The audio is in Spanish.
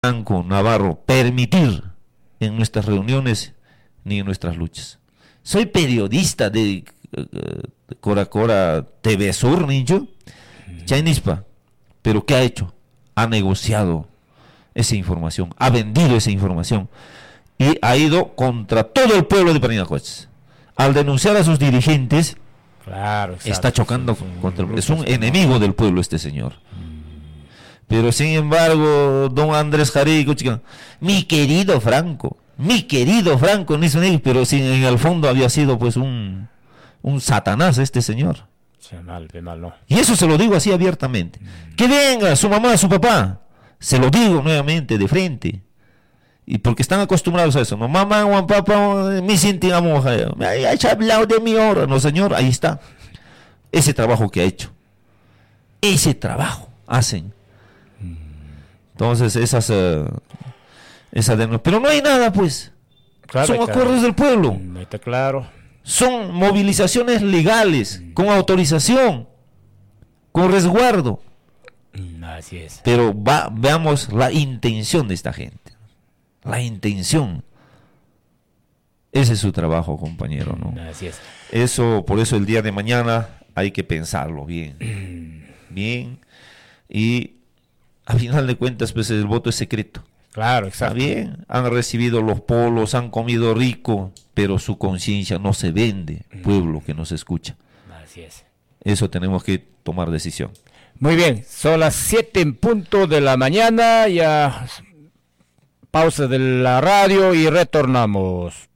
Franco Navarro permitir en nuestras reuniones ni en nuestras luchas. Soy periodista de Cora Cora TV Sur, niño, Chainispa, pero ¿qué ha hecho? Ha negociado esa información, ha vendido esa información y ha ido contra todo el pueblo de Parinacochas. Al denunciar a sus dirigentes, claro, está chocando contra es un enemigo del pueblo este señor. Pero sin embargo, don Andrés Jarico, mi querido Franco, ni son ellos, pero sin, en el fondo había sido pues un satanás este señor. Mal, no. Y eso se lo digo así abiertamente. Que venga su mamá, su papá, se lo digo nuevamente de frente. Y porque están acostumbrados a eso, no, mamá, Juan, papá, me sentimos, me ha hablado de mi hora, no señor, ahí está. Ese trabajo que ha hecho, ese trabajo hacen. Entonces esas pero no hay nada pues, claro, son acuerdos del pueblo, está claro. Son movilizaciones legales, con autorización, con resguardo. Así es. Pero veamos la intención de esta gente, la intención. Ese es su trabajo, compañero, ¿no? Así es. Eso, por eso el día de mañana hay que pensarlo bien, bien, y a final de cuentas, pues el voto es secreto. Claro, exacto. Está bien, han recibido los polos, han comido rico, pero su conciencia no se vende, pueblo que nos escucha. Así es. Eso tenemos que tomar decisión. Muy bien, son las 7:00 de la mañana, ya pausa de la radio y retornamos.